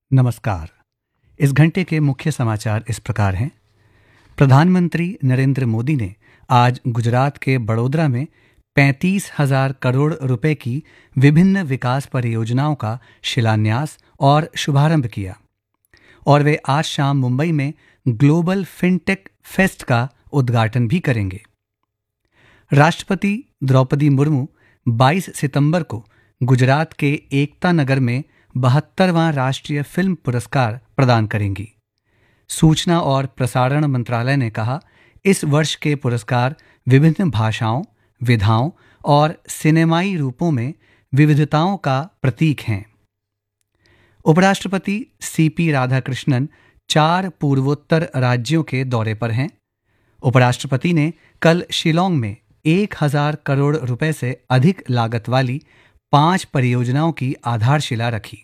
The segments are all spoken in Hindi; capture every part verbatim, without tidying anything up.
नमस्कार। इस घंटे के मुख्य समाचार इस प्रकार हैं। प्रधानमंत्री नरेंद्र मोदी ने आज गुजरात के बड़ोदरा में पैंतीस हजार करोड़ रुपए की विभिन्न विकास परियोजनाओं का शिलान्यास और शुभारंभ किया और वे आज शाम मुंबई में ग्लोबल फिनटेक फेस्ट का उद्घाटन भी करेंगे। राष्ट्रपति द्रौपदी मुर्मू बाईस सितंबर को गुजरात के एकता नगर में बहत्तरवां राष्ट्रीय फिल्म पुरस्कार प्रदान करेंगी। सूचना और प्रसारण मंत्रालय ने कहा, इस वर्ष के पुरस्कार विभिन्न भाषाओं, विधाओं और सिनेमाई रूपों में विविधताओं का प्रतीक हैं। उपराष्ट्रपति सीपी राधाकृष्णन चार पूर्वोत्तर राज्यों के दौरे पर हैं। उपराष्ट्रपति ने कल शिलोंग में एक हजार करोड़ रुपए से अधिक लागत वाली पांच परियोजनाओं की आधारशिला रखी।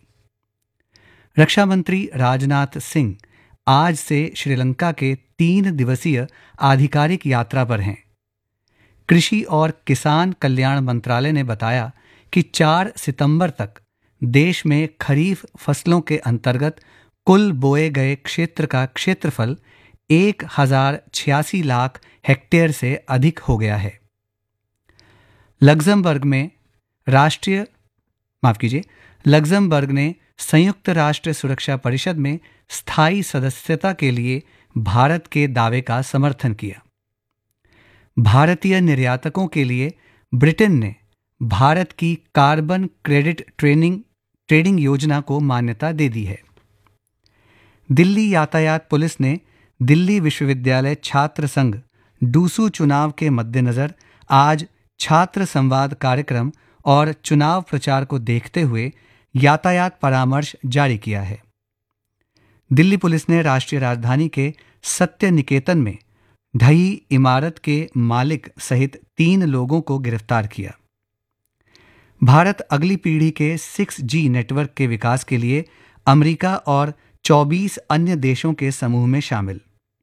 रक्षा मंत्री राजनाथ सिंह आज से श्रीलंका के तीन दिवसीय आधिकारिक यात्रा पर हैं। कृषि और किसान कल्याण मंत्रालय ने बताया कि चार सितंबर तक देश में खरीफ फसलों के अंतर्गत कुल बोए गए क्षेत्र का क्षेत्रफल एक हजार छियासी लाख हेक्टेयर से अधिक हो गया है। लग्जमबर्ग में राष्ट्रीय माफ कीजिए लग्जमबर्ग ने संयुक्त राष्ट्र सुरक्षा परिषद में स्थायी सदस्यता के लिए भारत के दावे का समर्थन किया। भारतीय निर्यातकों के लिए ब्रिटेन ने भारत की कार्बन क्रेडिट ट्रेनिंग ट्रेडिंग योजना को मान्यता दे दी है। दिल्ली यातायात पुलिस ने दिल्ली विश्वविद्यालय छात्र संघ डूसू चुनाव के मद्देनजर आज छात्र संवाद कार्यक्रम और चुनाव प्रचार को देखते हुए यातायात परामर्श जारी किया है। दिल्ली पुलिस ने राष्ट्रीय राजधानी के सत्य निकेतन में ढही इमारत के मालिक सहित तीन लोगों को गिरफ्तार किया। भारत अगली पीढ़ी के सिक्स जी नेटवर्क के विकास के लिए अमेरिका और चौबीस अन्य देशों के समूह में शामिल।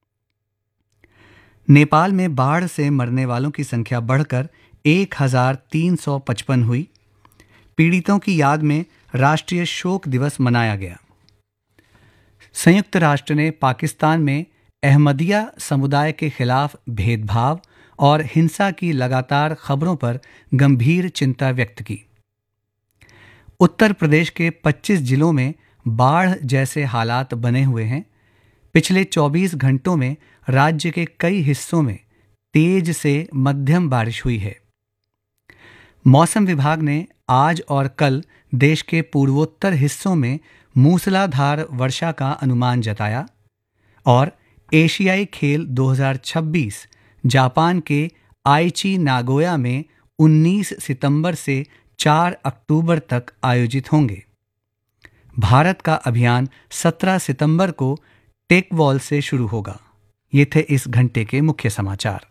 नेपाल में बाढ़ से मरने वालों की संख्या बढ़कर एक हजार तीन सौ पचपन हुई। पीड़ितों की याद में राष्ट्रीय शोक दिवस मनाया गया। संयुक्त राष्ट्र ने पाकिस्तान में अहमदिया समुदाय के खिलाफ भेदभाव और हिंसा की लगातार खबरों पर गंभीर चिंता व्यक्त की। उत्तर प्रदेश के पच्चीस जिलों में बाढ़ जैसे हालात बने हुए हैं। पिछले चौबीस घंटों में राज्य के कई हिस्सों में तेज से मध्यम बारिश हुई है। मौसम विभाग ने आज और कल देश के पूर्वोत्तर हिस्सों में मूसलाधार वर्षा का अनुमान जताया और एशियाई खेल दो हज़ार छब्बीस जापान के आईची नागोया में उन्नीस सितंबर से चार अक्टूबर तक आयोजित होंगे। भारत का अभियान सत्रह सितंबर को टेकवॉल से शुरू होगा। ये थे इस घंटे के मुख्य समाचार।